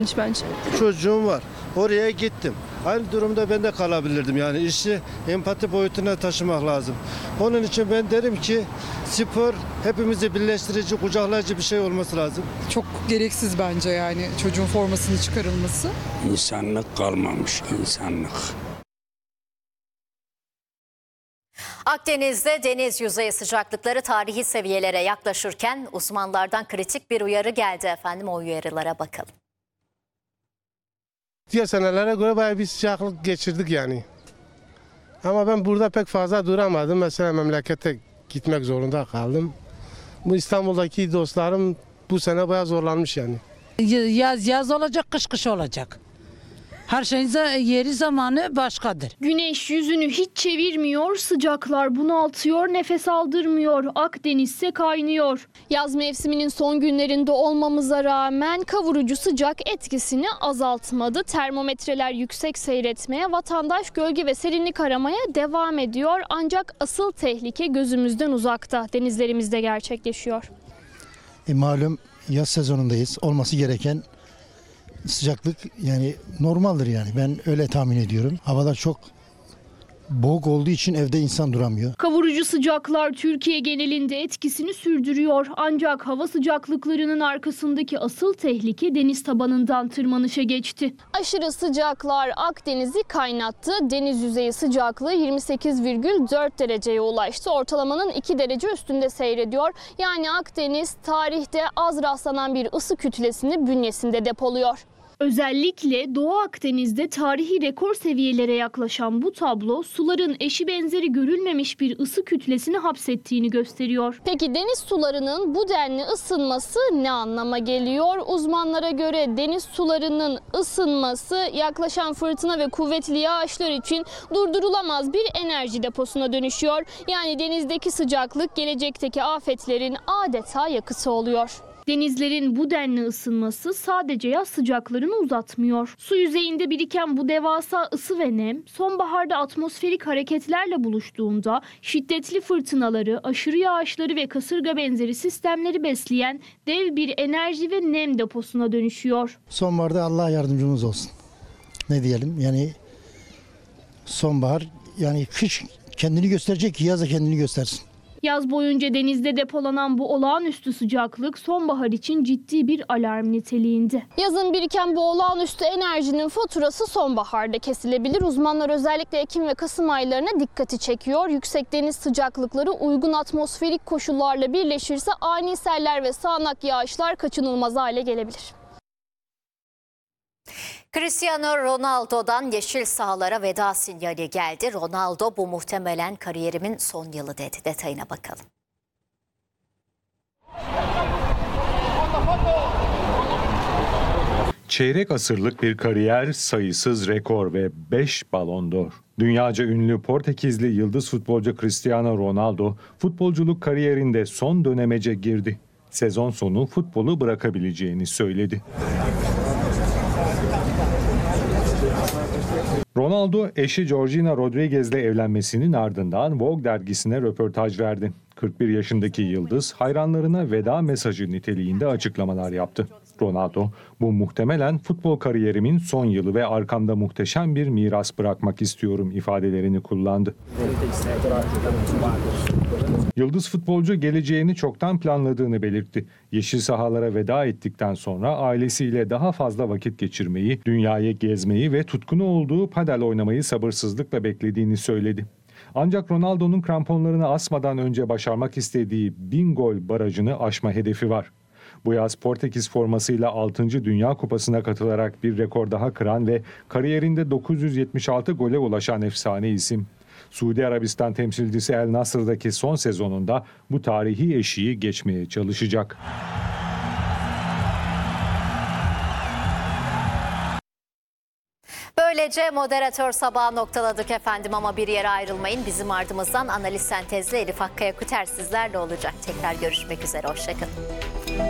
Bence. Çocuğum var. Oraya gittim. Aynı durumda ben de kalabilirdim. Yani işi empati boyutuna taşımak lazım. Onun için ben derim ki spor hepimizi birleştirici, kucaklayıcı bir şey olması lazım. Çok gereksiz bence yani çocuğun formasının çıkarılması. İnsanlık kalmamış, insanlık. Akdeniz'de deniz yüzeyi sıcaklıkları tarihi seviyelere yaklaşırken uzmanlardan kritik bir uyarı geldi efendim. O uyarılara bakalım. Diğer senelere göre bayağı bir sıcaklık geçirdik yani. Ama ben burada pek fazla duramadım. Mesela memlekete gitmek zorunda kaldım. Bu İstanbul'daki dostlarım bu sene bayağı zorlanmış yani. Yaz olacak, kış olacak. Her şeyin yeri zamanı başkadır. Güneş yüzünü hiç çevirmiyor, sıcaklar bunaltıyor, nefes aldırmıyor. Akdeniz ise kaynıyor. Yaz mevsiminin son günlerinde olmamıza rağmen kavurucu sıcak etkisini azaltmadı. Termometreler yüksek seyretmeye, vatandaş gölge ve serinlik aramaya devam ediyor. Ancak asıl tehlike gözümüzden uzakta, denizlerimizde gerçekleşiyor. Malum yaz sezonundayız. Olması gereken sıcaklık yani normaldir yani. Ben öyle tahmin ediyorum. Havada çok boğuk olduğu için evde insan duramıyor. Kavurucu sıcaklar Türkiye genelinde etkisini sürdürüyor. Ancak hava sıcaklıklarının arkasındaki asıl tehlike deniz tabanından tırmanışa geçti. Aşırı sıcaklar Akdeniz'i kaynattı. Deniz yüzeyi sıcaklığı 28,4 dereceye ulaştı. Ortalamanın 2 derece üstünde seyrediyor. Yani Akdeniz tarihte az rastlanan bir ısı kütlesini bünyesinde depoluyor. Özellikle Doğu Akdeniz'de tarihi rekor seviyelere yaklaşan bu tablo suların eşi benzeri görülmemiş bir ısı kütlesini hapsettiğini gösteriyor. Peki deniz sularının bu denli ısınması ne anlama geliyor? Uzmanlara göre deniz sularının ısınması yaklaşan fırtına ve kuvvetli yağışlar için durdurulamaz bir enerji deposuna dönüşüyor. Yani denizdeki sıcaklık gelecekteki afetlerin adeta yakıtı oluyor. Denizlerin bu denli ısınması sadece yaz sıcaklarını uzatmıyor. Su yüzeyinde biriken bu devasa ısı ve nem sonbaharda atmosferik hareketlerle buluştuğunda şiddetli fırtınaları, aşırı yağışları ve kasırga benzeri sistemleri besleyen dev bir enerji ve nem deposuna dönüşüyor. Sonbaharda Allah yardımcımız olsun. Ne diyelim yani sonbahar yani kış kendini gösterecek ki yaz da kendini göstersin. Yaz boyunca denizde depolanan bu olağanüstü sıcaklık sonbahar için ciddi bir alarm niteliğinde. Yazın biriken bu olağanüstü enerjinin faturası sonbaharda kesilebilir. Uzmanlar özellikle Ekim ve Kasım aylarına dikkati çekiyor. Yüksek deniz sıcaklıkları uygun atmosferik koşullarla birleşirse ani seller ve sağanak yağışlar kaçınılmaz hale gelebilir. Cristiano Ronaldo'dan yeşil sahalara veda sinyali geldi. Ronaldo bu muhtemelen kariyerimin son yılı dedi. Detayına bakalım. Çeyrek asırlık bir kariyer, sayısız rekor ve 5 Ballon d'Or. Dünyaca ünlü Portekizli yıldız futbolcu Cristiano Ronaldo futbolculuk kariyerinde son dönemece girdi. Sezon sonu futbolu bırakabileceğini söyledi. Ronaldo, eşi Georgina Rodriguez'le evlenmesinin ardından Vogue dergisine röportaj verdi. 41 yaşındaki yıldız hayranlarına veda mesajı niteliğinde açıklamalar yaptı. Ronaldo, bu muhtemelen futbol kariyerimin son yılı ve arkamda muhteşem bir miras bırakmak istiyorum ifadelerini kullandı. Yıldız futbolcu geleceğini çoktan planladığını belirtti. Yeşil sahalara veda ettikten sonra ailesiyle daha fazla vakit geçirmeyi, dünyayı gezmeyi ve tutkunu olduğu padel oynamayı sabırsızlıkla beklediğini söyledi. Ancak Ronaldo'nun kramponlarını asmadan önce başarmak istediği 1000 gol barajını aşma hedefi var. Bu yaz Portekiz formasıyla 6. Dünya Kupası'na katılarak bir rekor daha kıran ve kariyerinde 976 gole ulaşan efsane isim. Suudi Arabistan temsilcisi El Nasr'daki son sezonunda bu tarihi eşiği geçmeye çalışacak. Böylece moderatör sabahı noktaladık efendim ama bir yere ayrılmayın. Bizim ardımızdan analiz sentezli Elif Hakkaya Kuter sizlerle olacak. Tekrar görüşmek üzere, hoşçakalın.